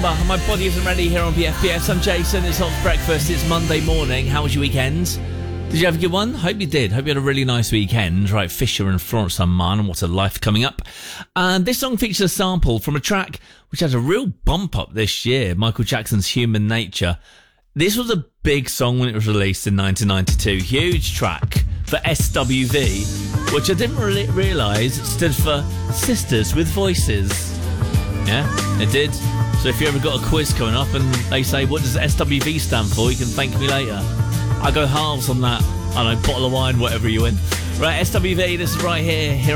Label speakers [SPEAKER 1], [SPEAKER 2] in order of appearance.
[SPEAKER 1] December. My body isn't ready here on BFBS. I'm Jason. It's Hot Breakfast. It's Monday morning. How was your weekend? Did you have a good one? Hope you did. Hope you had a really nice weekend. Right, Fisher and Florence Unman. What a life coming up. And this song features a sample from a track which had a real bump up this year. Michael Jackson's Human Nature. This was a big song when it was released in 1992. Huge track for SWV, which I didn't really realise stood for Sisters with Voices. Yeah, it did. So if you ever got a quiz coming up and they say, what does SWV stand for? You can thank me later. I go halves on that. I don't know, bottle of wine, whatever you win. Right, SWV, this is right here